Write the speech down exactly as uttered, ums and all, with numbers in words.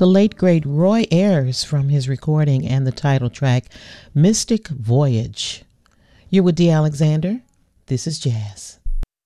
the late great Roy Ayers from his recording and the title track, Mystic Voyage. You're with D. Alexander. This is Jazz.